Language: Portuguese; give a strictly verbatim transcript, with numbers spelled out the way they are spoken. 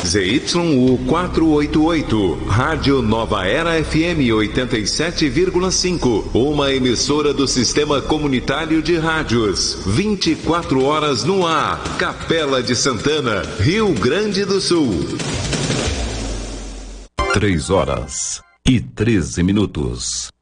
Z Y U quatrocentos e oitenta e oito, Rádio Nova Era F M oitenta e sete vírgula cinco, uma emissora do Sistema Comunitário de Rádios, vinte e quatro horas no ar, Capela de Santana, Rio Grande do Sul. Três horas e treze minutos.